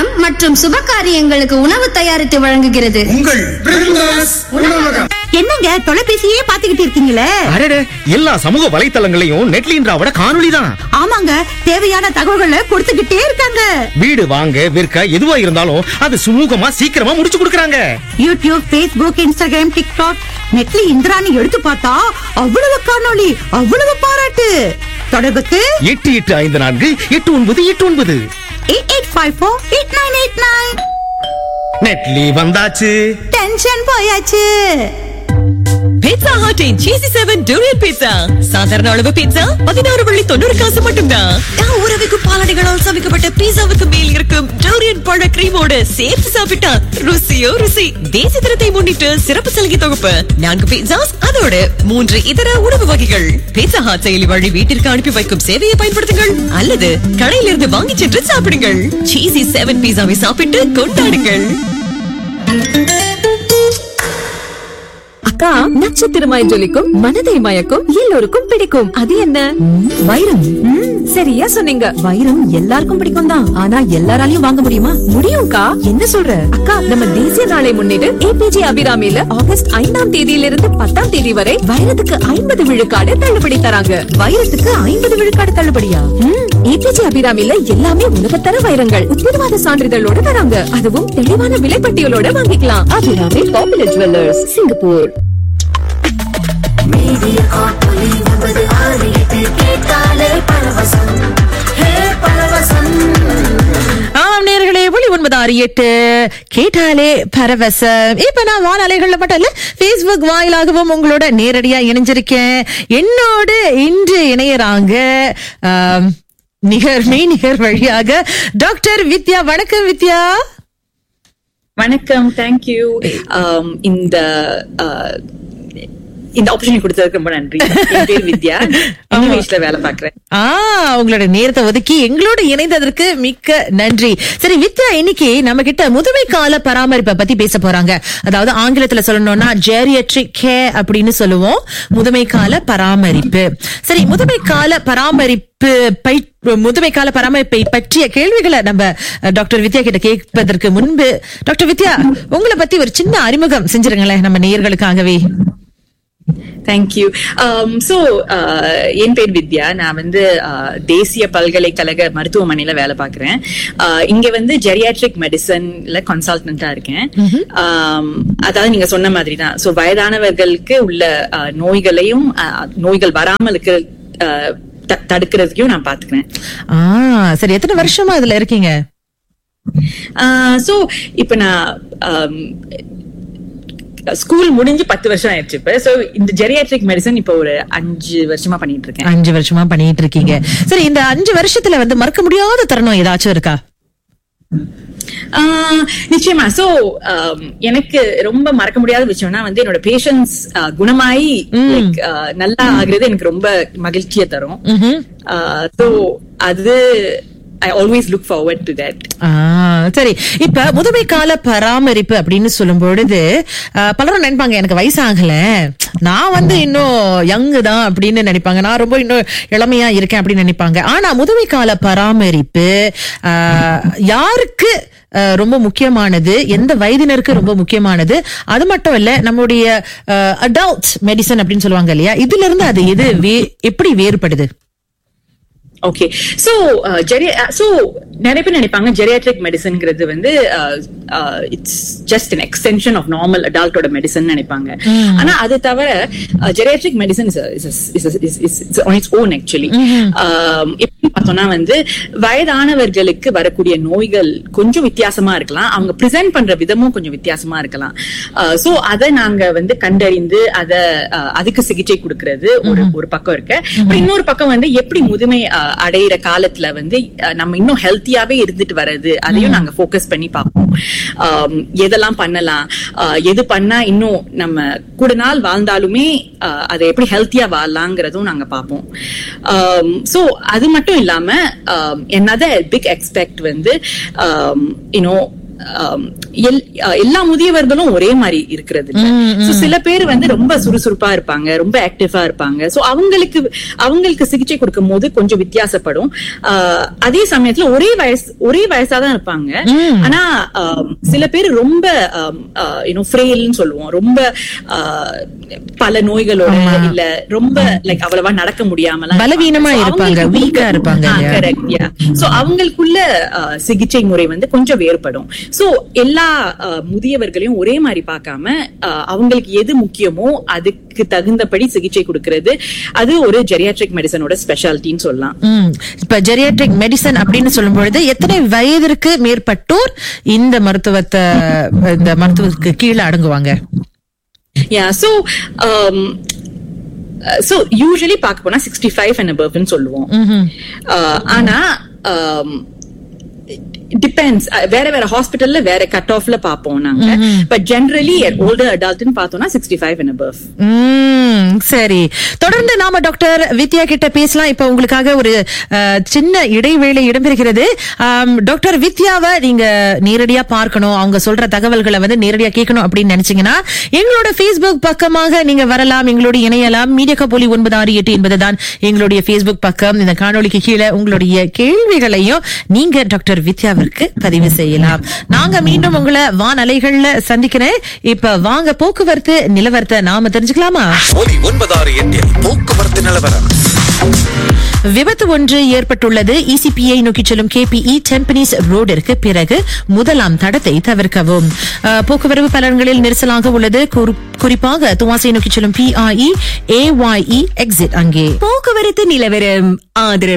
திருமணம் மற்றும் சுப காரியங்களுக்கு உணவு தயாரித்து வழங்குகிறது உங்கள் பிரிந்தாஸ் உணவகம். என்னங்க தொலைபேசியே பாத்துக்கிட்டு இருக்கீங்களே? அடடே, எல்லா சமூக வலைத்தளங்களையும் நெட்லின்றாவோட காணொளி தான். ஆமாங்க, தேவையான தகவல்களை கொடுத்துக்கிட்டே இருக்காங்க. வீடு வாங்க விற்க எதுவா இருந்தாலும் அது சுமூகமா சீக்கிரமா முடிச்சு கொடுக்கறாங்க. YouTube, Facebook, Instagram, TikTok, நெட்லி Indrani எடுத்து பார்த்தா அவ்வளவு காணொளி, அவ்வளவு பாராட்டு. தொடர்புக்கு 88548989 88548989. நெட்லி வந்தாச்சு. டென்ஷன் போயாச்சு. Pizza ஹட்டின் சீசி 7 durian pizza. சாதாரண அளவு பீட்சா 16.90 மட்டும்தான். ஊரவைக்கு பாலாடைகளால் சமைக்கப்பட்ட பீட்சாவுக்கு மேல் இருக்கும் டூரியன் பழ கிரீமோடு சேர்த்து சாப்பிட்டா ருசியோ ருசி. தேசிய தினத்தை முன்னிட்டு சிறப்பு சலுகை தொகுப்பு 4 பீட்சாஸ், அதோட 3 இதர உணவு வகைகள். பீட்சா ஹாட் செயலி வழி வீட்டிற்கு அனுப்பி வைக்கும் சேவையை பயன்படுத்துங்கள் அல்லது கடையிலிருந்து வாங்கி சென்று சாப்பிடுங்கள். சீசி 7 பீட்சாவை சாப்பிட்டு கொண்டாடுங்கள். அக்கா, நட்சத்திரமாய் ஜொலிக்கும், மனதை மயக்கும், எல்லோருக்கும் பிடிக்கும். அது என்ன? வைரம். சரியா சொன்னீங்க. வைரம் எல்லாருக்கும் பிடிக்கும் தான். ஆனா எல்லாராலையும் வாங்க முடியுமா? முடியும்க்கா. என்ன சொல்ற? அக்கா, நம்ம தேசிய நாளை முன்னிட்டு ஏபிஜே அபிராமியில ஆகஸ்ட் 5ஆம் தேதியிலிருந்து 10ஆம் தேதி வரை வைரத்துக்கு 50 விழுக்காடு தள்ளுபடி தராங்க. வைரத்துக்கு 50 விழுக்காடு தள்ளுபடியா? ஏபிஜே அபிராமியில எல்லாமே உலகத்தர வைரங்கள் உத்தரவாத சான்றிதழோட தராங்க. அதுவும் தெளிவான விலைப்பட்டியலோட வாங்கிக்கலாம். Abirami popular jewellers, Singapore. நேயர்களே, 968 கேட்டாலே பரவசம். இப்ப நான் வானலைகள்ல மட்டும் இல்ல, Facebook வாயிலாகவும் உங்களோட நேரடியா இணைஞ்சிருக்கேன். என்னோட இன்று இணையறாங்க நிகர் வழியாக டாக்டர் வித்யா. வணக்கம் வித்யா. வணக்கம், தேங்க்யூ. இந்த ஆப்பர்ச்சுனிட்டி கொடுத்ததுக்கு ரொம்ப நன்றி. என் பேர் வித்யா, இங்கிலீஷ்ல வேலை பாக்குறேன். உங்களோட நேரத்தை ஒதுக்கி எங்களோட இணைந்ததற்கு மிக்க நன்றி. சரி வித்யா, இன்னைக்கு நம்ம கிட்ட முதுமை கால பராமரிப்பை பத்தி பேச போறாங்க. அதாவது ஆங்கிலத்துல சொல்லணும்னா ஜெரியாட்ரிக் கேர் அப்படின்னு சொல்லுவோம், முதுமை கால பராமரிப்பு. சரி, முதுமை கால பராமரிப்பை பற்றிய கேள்விகளை நம்ம டாக்டர் வித்யா கிட்ட கேட்பதற்கு முன்பு, டாக்டர் வித்யா, உங்களை பத்தி ஒரு சின்ன அறிமுகம் செஞ்சிருங்களேன் நம்ம நேயர்களுக்காகவே. தேங்க்யூ. என் பேர் வித்யா. நான் தேசிய பல்கலைக்கழக மருத்துவமனையில வேலை பாக்குறேன். இங்க ஜெரியாட்ரிக் மெடிசன்ல கன்சல்டன்டா இருக்கேன். அதாவது நீங்க சொன்ன மாதிரி தான். சோ வயதானவர்களுக்கு உள்ள நோய்களையும் நோய்கள் வராமலுக்கு தடுக்கிறதுக்கும் நான் பாத்துக்கிறேன். சரி, எத்தனை வருஷமா இதுல இருக்கீங்க? இப்ப நான் ஸ்கூல் முடிஞ்சு 10 வருஷம் ஆயிடுச்சு. இப்ப சோ இந்த ஜெரியாட்ரிக் மெடிசன் இப்ப ஒரு 5 வருஷமா பண்ணிட்டு இருக்கேன். 5 வருஷமா பண்ணிட்டு இருக்கீங்க. சரி, இந்த 5 வருஷத்துல மறக்க முடியாத தருணம் ஏதாச்சும் இருக்கா? நிச்சயமா. சோ எனக்கு ரொம்ப மறக்க முடியாத விஷயம்னா என்னோட பேஷன்ஸ் குணமாயி நல்லா ஆகுறது எனக்கு ரொம்ப மகிழ்ச்சியை தரும். சோ அது I always look forward to that. சரி, இப்ப முதுமை கால பராமரிப்பு அப்படின்னு சொல்லும் பொழுது பலரும் நினைப்பாங்க, எனக்கு வயசாகல, நான் இன்னும் யங்கு தான் அப்படின்னு நினைப்பாங்க, நான் ரொம்ப இன்னும் இளமையா இருக்கேன் அப்படின்னு நினைப்பாங்க. ஆனா முதுமை கால பராமரிப்பு யாருக்கு ரொம்ப முக்கியமானது, எந்த வயதினருக்கு ரொம்ப முக்கியமானது, அது மட்டும் இல்ல நம்முடைய அடல்ட் மெடிசன் அப்படின்னு சொல்லுவாங்க இல்லையா, இதுல இருந்து அது எப்படி வேறுபடுது? ஓகே. சோ நிறைய பேர் நினைப்பாங்க geriatric மெடிசன்ங்கிறது it's just an extension of normal adultோட medicine நினைப்பாங்க. ஆனா அது தவிர geriatric medicine is on its own actually. எப்படி பார்த்தோம்னா வயதானவர்களுக்கு வரக்கூடிய நோய்கள் கொஞ்சம் வித்தியாசமா இருக்கலாம், அவங்க பிரசன்ட் பண்ற விதமும் கொஞ்சம் வித்தியாசமா இருக்கலாம். சோ அதை நாங்க கண்டறிந்து அதுக்கு சிகிச்சை கொடுக்கறது ஒரு பக்கம் இருக்கு. இன்னொரு பக்கம் எப்படி முதுமை அடையிற காலத்துல நம்ம இன்னும் ஹெல்த்தியாவே இருந்துட்டு வர்றது, அதையும் நாங்க போக்கஸ் பண்ணி பார்ப்போம். எதெல்லாம் பண்ணலாம், எது பண்ணா இன்னும் நம்ம கூட நாள் வாழ்ந்தாலுமே அதை எப்படி ஹெல்த்தியா வாழலாங்கிறதும் நாங்க பார்ப்போம். சோ அது மட்டும் இல்லாம another big aspect எல்லா முதியவர்களும் ஒரே மாதிரி இருக்கிறது. சில பேர் வந்து ரொம்ப சுறுசுறுப்பா இருப்பாங்க, ரொம்ப ஆக்டிவா இருப்பாங்க. சோ அவங்களுக்கு சிகிச்சை கொடுக்கும் போது கொஞ்சம் வித்தியாசப்படும். அதே சமயத்துல ஒரே வயசாதான் இருப்பாங்க. ஆனா சில பேர் ரொம்ப ஃப்ரெயில்னு சொல்லுவோம், ரொம்ப பல நோய்களோட, இல்ல ரொம்ப லைக் அவ்வளவா நடக்க முடியாம பலவீனமா இருப்பாங்க, வீக்கா இருப்பாங்க. சோ அவங்களுக்குள்ள சிகிச்சை முறை வந்து கொஞ்சம் வேறுபடும். சோ எல்லா முதியவர்களையும் ஒரே மாதிரி பார்க்காம அவங்களுக்கு எது முக்கியமோ அதுக்கு தகுந்தபடி சிகிச்சை கொடுக்கிறது, அது ஒரு ஜெரியாட்ரிக் மெடிசனோட ஸ்பெஷாலிட்டின்னு சொல்லலாம். இப்ப ஜெரியாட்ரிக் மெடிசன் அப்படின்னு சொல்லும் பொழுது எத்தனை வயதிற்கு மேற்பட்டோர் இந்த மருத்துவத்துக்கு கீழே அடங்குவாங்க? So usually பார்க்க போனா 65 and above ன்னு சொல்லுவோம். ஆனா டிபெண்ட்ஸ், வேற ஹாஸ்பிட்டல்ல வேற கட் ஆஃப்ல பாப்போம் நாங்க. பட் ஜெனரலி ஓல்டர் அடல்ட்னு பார்த்தோம்னா 65 and above. சரி, தொடர்ந்து நாம டாக்டர் வித்யா கிட்ட பேசலாம். இப்ப உங்களுக்காக ஒரு சின்ன இடைவேளை இடம்பெறுகிறது. டாக்டர் வித்யாவை நீங்க நேரடியா பார்க்கணும், அவங்க சொல்ற தகவல்களை வந்து நேரடியா கேட்கணும் அப்படின்னு நினைச்சீங்கன்னா எங்களோட Facebook பக்கமாக நீங்க வரலாம், எங்களோட இணையலாம். மீடியா கபோலி 968 என்பதுதான் எங்களுடைய Facebook பக்கம். இந்த காணொலிக்கு கீழே உங்களுடைய கேள்விகளையும் நீங்க டாக்டர் வித்யாவிற்கு பதிவு செய்யலாம். நாங்க மீண்டும் உங்களை வானலைகள்ல சந்திக்கிறேன். இப்ப வாங்க போக்குவரத்து நிலவரத்தை நாம தெரிஞ்சுக்கலாமா? போக்குவரத்து நிலவரம். விபத்து ஒன்று ஏற்பட்டுள்ளது. ECPயை நோக்கி செல்லும் KPE டெம்பனிஸ் ரோடிற்கு பிறகு முதலாம் தடத்தை தவிர்க்கவும். போக்குவரத்து பலன்களில் நெரிசலாக உள்ளது. குறிப்பாக துவாசை நோக்கி செல்லும் PRE AYE எக்ஸிட் அங்கே. போக்குவரத்து நிலவரம் ஆதரவு